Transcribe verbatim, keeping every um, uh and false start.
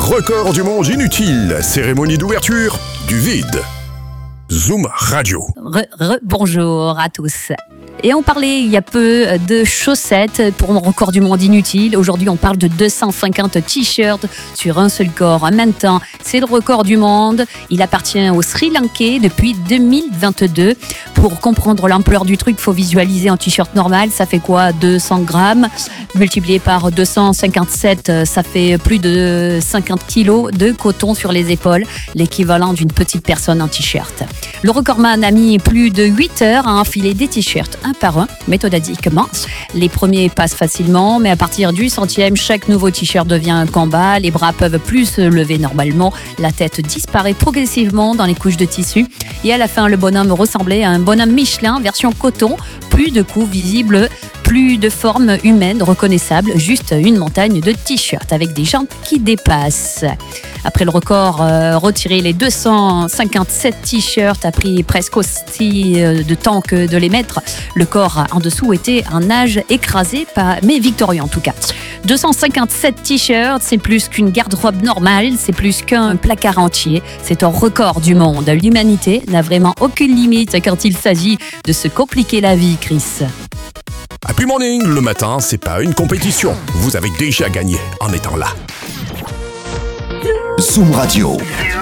record du monde inutile, cérémonie d'ouverture du vide. Zoom Radio. Re, re, bonjour à tous. Et on parlait il y a peu de chaussettes pour mon record du monde inutile. Aujourd'hui, on parle de deux cent cinquante t-shirts sur un seul corps. En même temps, c'est le record du monde. Il appartient au Sri Lankais depuis deux mille vingt-deux. Pour comprendre l'ampleur du truc, il faut visualiser un t-shirt normal. Ça fait quoi? deux cents grammes multiplié par deux cent cinquante-sept, ça fait plus de cinquante kilos de coton sur les épaules, l'équivalent d'une petite personne en t-shirt. Le recordman a mis plus de huit heures à enfiler des t-shirts un par un, méthodiquement. Les premiers passent facilement, mais à partir du centième, chaque nouveau t-shirt devient un combat. Les bras peuvent plus se lever normalement, la tête disparaît progressivement dans les couches de tissu. Et à la fin, le bonhomme ressemblait à un bonhomme Michelin version coton, plus de coups visibles, plus de forme humaine reconnaissable, juste une montagne de t-shirts avec des jambes qui dépassent. Après le record, euh, retirer les deux cent cinquante-sept t-shirts a pris presque aussi euh, de temps que de les mettre. Le corps en dessous était en nage écrasé, pas, mais victorieux en tout cas. deux cent cinquante-sept t-shirts, c'est plus qu'une garde-robe normale, c'est plus qu'un placard entier. C'est un record du monde. L'humanité n'a vraiment aucune limite quand il s'agit de se compliquer la vie, Chris. Happy Morning, le matin, c'est pas une compétition. Vous avez déjà gagné en étant là. Zoom Radio.